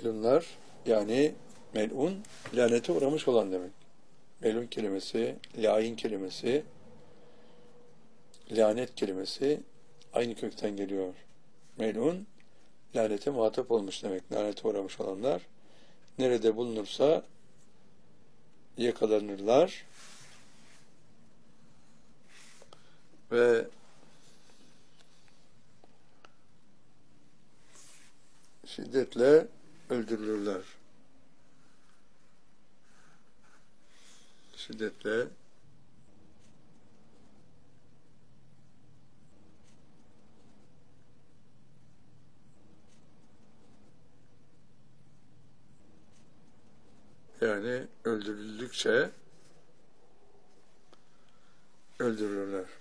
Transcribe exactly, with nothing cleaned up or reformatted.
Melunlar yani melun lanete uğramış olan demek. Melun kelimesi, lain kelimesi, lanet kelimesi aynı kökten geliyor. Melun lanete muhatap olmuş demek. Lanete uğramış olanlar nerede bulunursa yakalanırlar ve şiddetle öldürülürler. Şiddetle yani öldürüldükçe öldürülürler.